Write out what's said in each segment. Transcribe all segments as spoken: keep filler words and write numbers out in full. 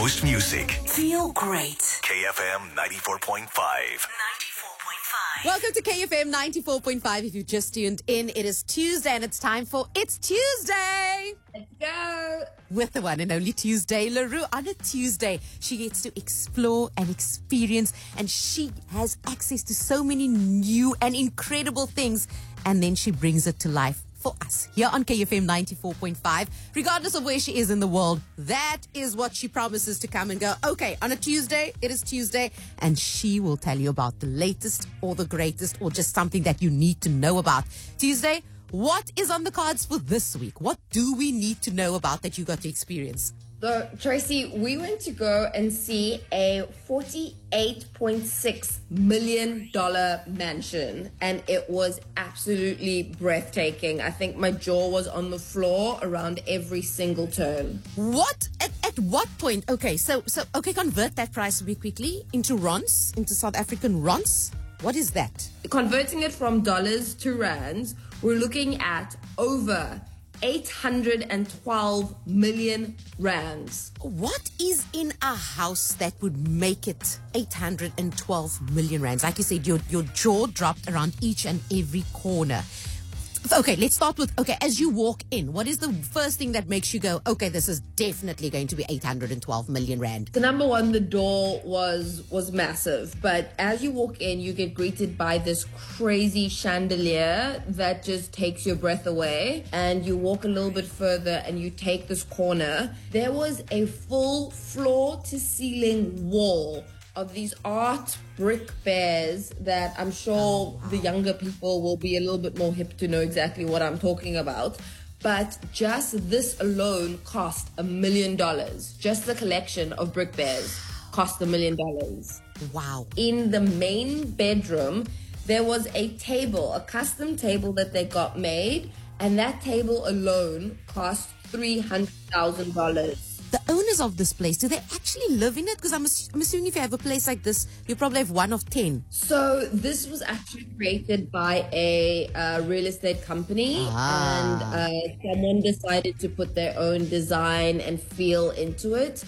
most music. Feel great. K F M ninety-four point five. ninety-four point five. Welcome to K F M ninety-four point five. If you've just tuned in, it is Tuesday and it's time for It's Tuesday. Let's go. With the one and only Tuesday LaRue. On a Tuesday, she gets to explore and experience, and she has access to so many new and incredible things, and then she brings it to life for us here on K F M ninety-four point five. Regardless of where she is in the world, that is what she promises to come and go. Okay, on a Tuesday, it is Tuesday, and she will tell you about the latest or the greatest or just something that you need to know about. Tuesday, what is on the cards for this week? What do we need to know about that you got to experience? So, Tracy, we went to go and see a forty-eight point six million dollars mansion, and it was absolutely breathtaking. I think my jaw was on the floor around every single turn. What? At, at what point? Okay, so, so okay, convert that price really quickly into rands, into South African rands. What is that? Converting it from dollars to rands, we're looking at over eight hundred twelve million rands. What is in a house that would make it eight hundred twelve million rands? Like you said, your, your jaw dropped around each and every corner. Okay, let's start with, okay, as you walk in, what is the first thing that makes you go, okay, this is definitely going to be eight hundred twelve million rand? The number one, the door was was massive, but as you walk in, you get greeted by this crazy chandelier that just takes your breath away, and you walk a little bit further and you take this corner. There was a full floor to ceiling wall of these art brick bears that I'm sure the younger people will be a little bit more hip to know exactly what I'm talking about. But just this alone cost a million dollars. Just the collection of brick bears cost a million dollars. Wow. In the main bedroom, there was a table, a custom table that they got made, and that table alone cost three hundred thousand dollars. The owners of this place, do they actually live in it? Because I'm, ass- I'm assuming if you have a place like this, you probably have one of ten. So this was actually created by a uh, real estate company, Ah. and uh, someone decided to put their own design and feel into it.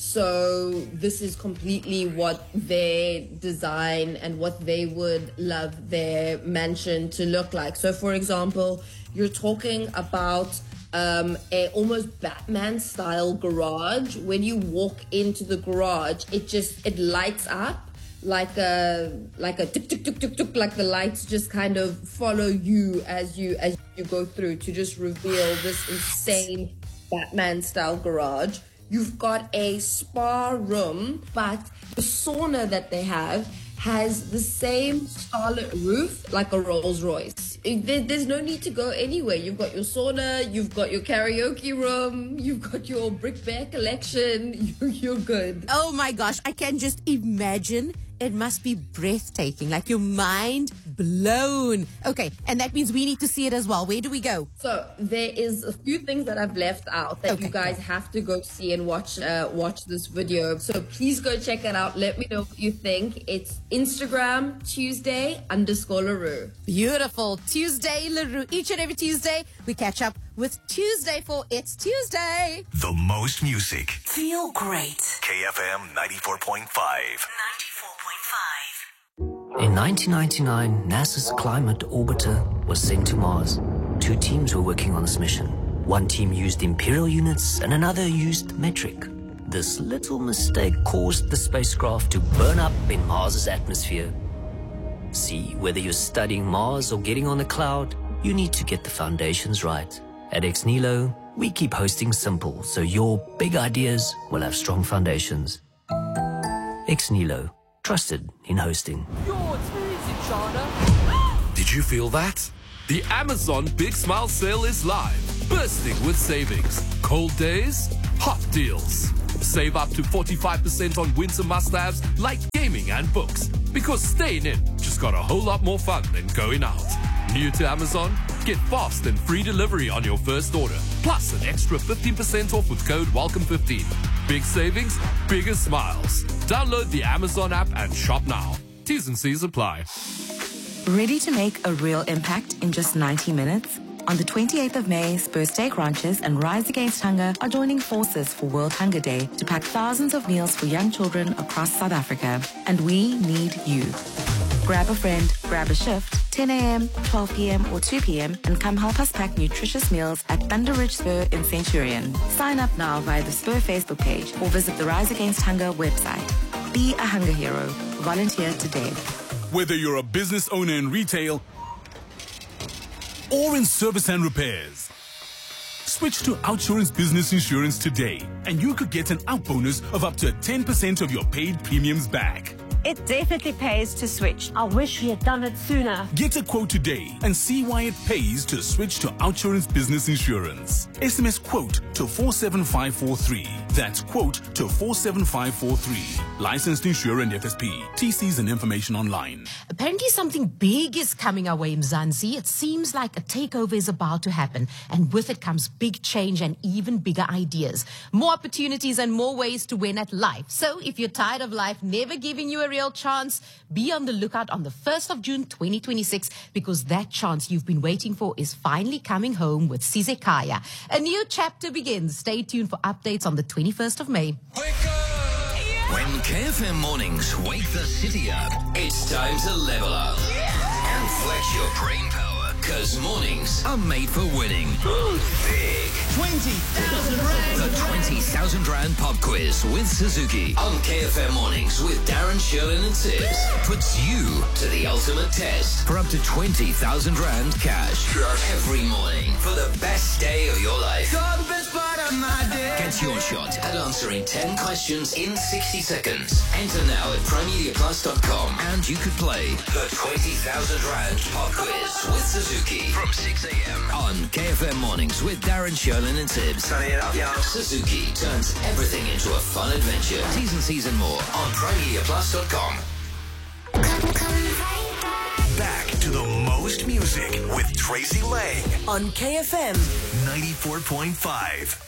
So this is completely what their design and what they would love their mansion to look like. So for example, you're talking about Um, a almost Batman style garage. When you walk into the garage, it just it lights up like a like a tick tick tick tick tick, like the lights just kind of follow you as you as you go through to just reveal this insane Batman style garage. You've got a spa room, but the sauna that they have has the same starlit roof like a Rolls Royce. There, there's no need to go anywhere. You've got your sauna, you've got your karaoke room, you've got your brick bear collection. You, you're good. Oh my gosh, I can just imagine. It must be breathtaking, like your mind blown. Okay, and that means we need to see it as well. Where do we go? So there is a few things that I've left out that Okay, you guys go. have to go see and watch uh, watch this video. So please go check it out. Let me know what you think. It's Instagram Tuesday underscore LaRue. Beautiful. Tuesday LaRue. Each and every Tuesday, we catch up with Tuesday for It's Tuesday. The most music. Feel great. K F M ninety-four point five. ninety-four point five. In nineteen ninety-nine, NASA's Climate Orbiter was sent to Mars. Two teams were working on this mission. One team used imperial units and another used metric. This little mistake caused the spacecraft to burn up in Mars's atmosphere. See, whether you're studying Mars or getting on the cloud, you need to get the foundations right. At Ex Nihilo, we keep hosting simple so your big ideas will have strong foundations. Ex Nihilo, trusted in hosting. Did you feel that? The Amazon Big Smile Sale is live, bursting with savings. Cold days, hot deals. Save up to forty-five percent on winter must-haves like gaming and books. Because staying in just got a whole lot more fun than going out. New to Amazon? Get fast and free delivery on your first order. Plus an extra fifteen percent off with code welcome fifteen. Big savings, bigger smiles. Download the Amazon app and shop now. T's and C's apply. Ready to make a real impact in just ninety minutes? On the twenty-eighth of May, Spur Steak Ranches and Rise Against Hunger are joining forces for World Hunger Day to pack thousands of meals for young children across South Africa. And we need you. Grab a friend, grab a shift, ten a.m., twelve p.m. or two p.m. and come help us pack nutritious meals at Thunder Ridge Spur in Centurion. Sign up now via the Spur Facebook page or visit the Rise Against Hunger website. Be a hunger hero. Volunteer today. Whether you're a business owner in retail or in service and repairs, switch to Outsurance Business Insurance today and you could get an out bonus of up to ten percent of your paid premiums back. It definitely pays to switch. I wish we had done it sooner. Get a quote today and see why it pays to switch to Outsurance Business Insurance. S M S quote to four seven five four three. That's quote to four seven five four three. Licensed insurer and F S P. T Cs and information online. Apparently something big is coming our way, Mzansi. It seems like a takeover is about to happen. And with it comes big change and even bigger ideas. More opportunities and more ways to win at life. So if you're tired of life never giving you a real chance, be on the lookout on the first of June twenty twenty-six, because that chance you've been waiting for is finally coming home with Sizekaya. A new chapter begins. Stay tuned for updates on the twenty-first of May. When K F M mornings wake the city up, it's time to level up and flex your brain power, because mornings are made for winning. Big. twenty thousand rand. The twenty thousand rand pop quiz with Suzuki on K F M mornings with Darren, Sherlin and Tibbs puts you to the ultimate test for up to twenty thousand rand cash every morning for the best day of your life. Get your shot at answering ten questions in sixty seconds. Enter now at prime media plus dot com and you could play the twenty thousand rand pop quiz with Suzuki from six a.m. on K F M mornings with Darren, Sherlin and Tibbs. Suzuki turns everything into a fun adventure. T's and C's and more on prime media plus dot com. Back to the most music with Tracy Lang On K F M ninety-four point five.